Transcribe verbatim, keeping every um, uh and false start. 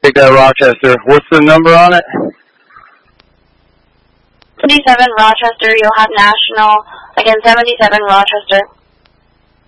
take that Rochester. What's the number on it? seventy-seven Rochester, you'll have National, again seventy-seven Rochester.